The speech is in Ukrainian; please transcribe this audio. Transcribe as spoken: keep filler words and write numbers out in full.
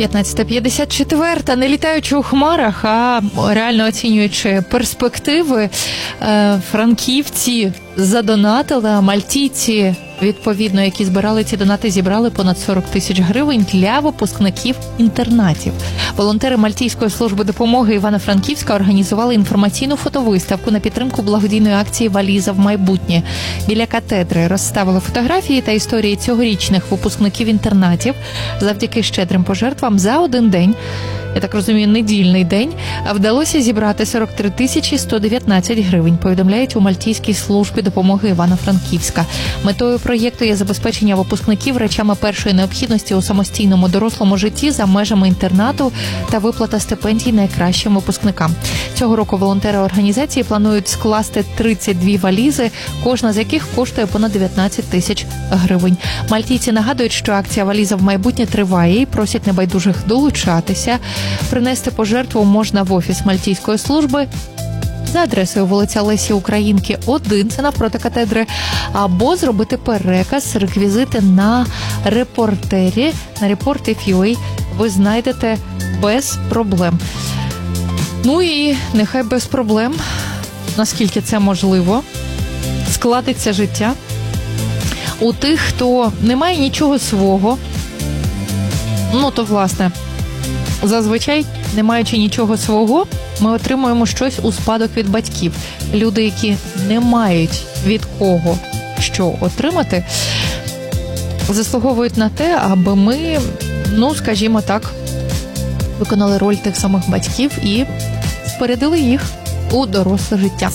п'ятнадцята п'ятдесят чотири, не літаючи у хмарах, а реально оцінюючи перспективи, франківці задонатили, а мальтійці, відповідно, які збирали ці донати, зібрали понад сорок тисяч гривень для випускників інтернатів. Волонтери Мальтійської служби допомоги Івано-Франківська організували інформаційну фотовиставку на підтримку благодійної акції «Валіза в майбутнє». Біля катедри розставили фотографії та історії цьогорічних випускників інтернатів. Завдяки щедрим пожертвам за один день, я так розумію, недільний день, вдалося зібрати сорок три тисячі сто дев'ятнадцять гривень, повідомляють у Мальтійській службі допомоги Івано-Франківська. Метою проєкту є забезпечення випускників речами першої необхідності у самостійному дорослому житті за межами інтернату та виплата стипендій найкращим випускникам. Цього року волонтери організації планують скласти тридцять дві валізи, кожна з яких коштує понад дев'ятнадцять тисяч гривень. Мальтійці нагадують, що акція «Валіза в майбутнє» триває і просять небайдужих долучатися. Принести пожертву можна в офіс Мальтійської служби за адресою вулиця Лесі Українки, один, це навпроти катедри, або зробити переказ, реквізити на репортері, на reportif.ua ви знайдете без проблем. Ну і нехай без проблем, наскільки це можливо, складеться життя у тих, хто не має нічого свого, ну то власне, зазвичай, не маючи нічого свого, ми отримуємо щось у спадок від батьків. Люди, які не мають від кого що отримати, заслуговують на те, аби ми, ну, скажімо так, виконали роль тих самих батьків і спорядили їх у доросле життя.